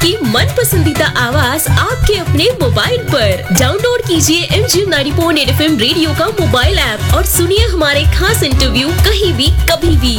आपकी मन पसंदीदा आवाज आपके अपने मोबाइल पर। डाउनलोड कीजिए MGM 90.8 FM रेडियो का मोबाइल ऐप और सुनिए हमारे खास इंटरव्यू कहीं भी कभी भी।